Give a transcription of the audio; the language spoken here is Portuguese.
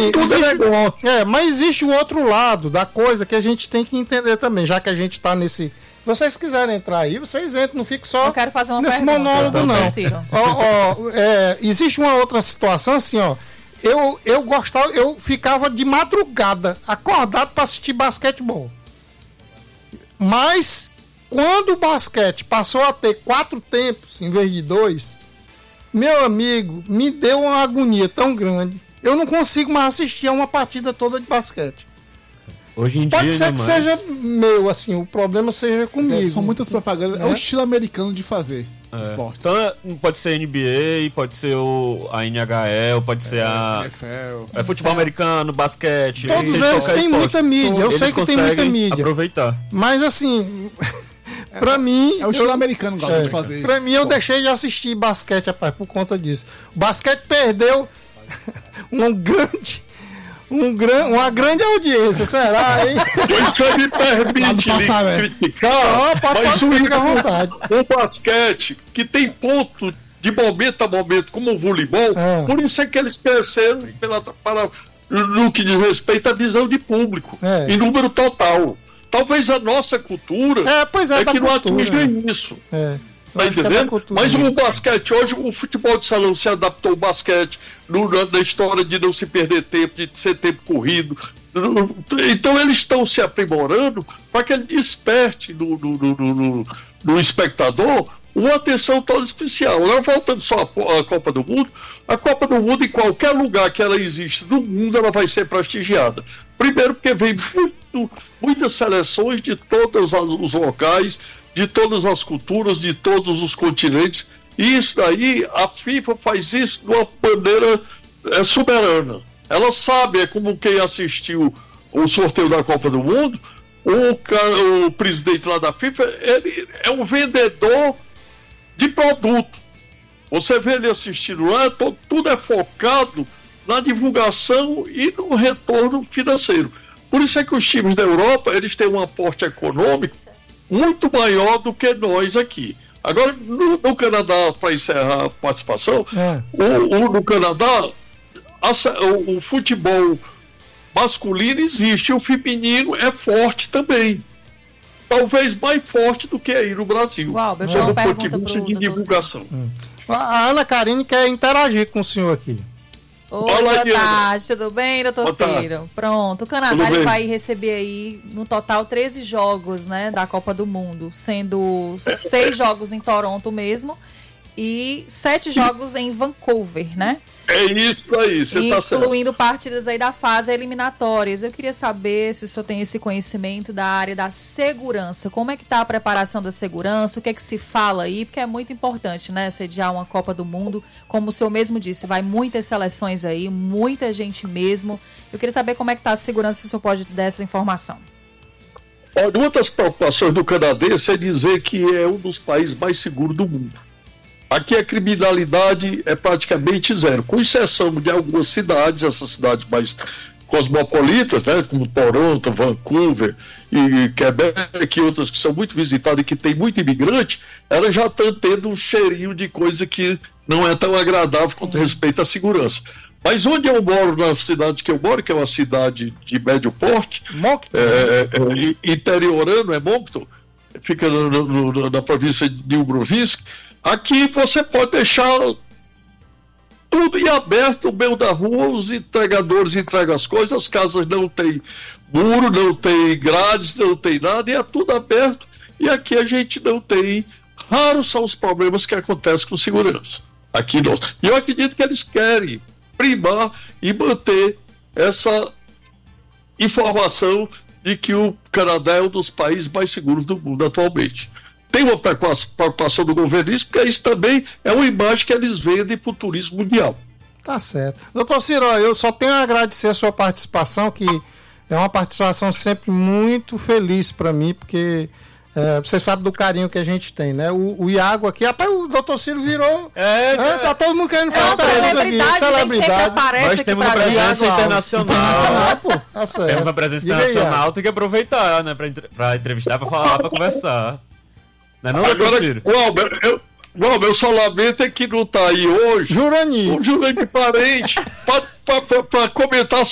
assim, mas existe o outro lado da coisa que a gente tem que entender também, já que a gente tá nesse... Se vocês quiserem entrar aí, vocês entram, não fico só eu quero fazer uma nesse pergunta, monólogo, não. Existe uma outra situação assim, ó. Eu ficava de madrugada acordado para assistir basquetebol. Mas quando o basquete passou a ter 4 tempos em vez de 2, meu amigo, me deu uma agonia tão grande. Eu não consigo mais assistir a uma partida toda de basquete. Hoje em Pode dia, ser que seja meu, assim, o problema seja comigo. São muitas propagandas. É o estilo americano de fazer esportes. Então, pode ser NBA, pode ser a NHL, pode ser a NFL. Futebol americano, basquete. Todos eles têm muita mídia. Eu sei que tem muita mídia. Aproveitar. Mas assim, pra mim... É o estilo americano de fazer isso. Pra mim, eu deixei de assistir basquete, rapaz, por conta disso. O basquete perdeu uma grande audiência, será, hein? Você me permite criticar, mas o basquete, que tem ponto de momento a momento, como o voleibol, por isso é que eles cresceram no que diz respeito à visão de público, em número total. Talvez a nossa cultura é que não atinge isso. Tá entendendo? Mas o basquete hoje, o futebol de salão se adaptou ao basquete, na história de não se perder tempo, de ser tempo corrido. Então eles estão se aprimorando para que ele desperte no espectador uma atenção toda especial. Agora, voltando só à Copa do Mundo, a Copa do Mundo, em qualquer lugar que ela existe no mundo, ela vai ser prestigiada. Primeiro porque vem muitas seleções de todos os locais, de todas as culturas, de todos os continentes, e isso daí, a FIFA faz isso de uma maneira soberana. Ela sabe, é como quem assistiu o sorteio da Copa do Mundo, o presidente lá da FIFA, ele é um vendedor de produto. Você vê ele assistindo lá, tudo é focado na divulgação e no retorno financeiro. Por isso é que os times da Europa, eles têm um aporte econômico muito maior do que nós aqui. Agora, no Canadá, para encerrar a participação, no Canadá, o futebol masculino existe, o feminino é forte também. Talvez mais forte do que aí no Brasil. Uau, eu tenho uma pergunta de divulgação. A Ana Karine quer interagir com o senhor aqui. Oi, boa tarde, tudo bem, doutor Ciro? Pronto, o Canadá ele vai receber aí, no total, 13 jogos, né, da Copa do Mundo, sendo 6 jogos em Toronto mesmo e 7 jogos em Vancouver, né? É isso aí, você tá certo. Incluindo partidas aí da fase eliminatórias. Eu queria saber se o senhor tem esse conhecimento da área da segurança. Como é que está a preparação da segurança? O que é que se fala aí? Porque é muito importante, né? Sediar uma Copa do Mundo. Como o senhor mesmo disse, vai muitas seleções aí, muita gente mesmo. Eu queria saber como é que está a segurança, se o senhor pode dar essa informação. Uma das preocupações do canadense é dizer que é um dos países mais seguros do mundo. Aqui a criminalidade é praticamente zero, com exceção de algumas cidades, essas cidades mais cosmopolitas, né, como Toronto, Vancouver e Quebec, e outras que são muito visitadas e que tem muito imigrante, elas já estão tendo um cheirinho de coisa que não é tão agradável quanto respeito à segurança. Mas onde eu moro, na cidade que eu moro, que é uma cidade de médio porte, interiorano, é Moncton, fica na província de New-Brunswick. Aqui você pode deixar tudo em aberto no meio da rua, os entregadores entregam as coisas, as casas não tem muro, não tem grades, não tem nada, e é tudo aberto, e aqui a gente não tem. Raros são os problemas que acontecem com segurança. Aqui nós. E eu acredito que eles querem primar e manter essa informação de que o Canadá é um dos países mais seguros do mundo atualmente. Tem uma preocupação do governo nisso, porque isso também é uma imagem que eles vendem para o turismo mundial. Tá certo. Doutor Ciro, eu só tenho a agradecer a sua participação, que é uma participação sempre muito feliz para mim, porque você sabe do carinho que a gente tem, né? O Iago aqui, rapaz, o doutor Ciro virou. Tá todo mundo querendo falar pra ele aqui. Celebridade. Nós temos uma presença internacional. Pô, tá certo. Temos uma presença internacional, tem que aproveitar, né? Pra entrevistar, pra falar, pra conversar. Não é não, agora, Glauber, eu só lamento é que não tá aí hoje. Jurani. Um Jurani parente, pra comentar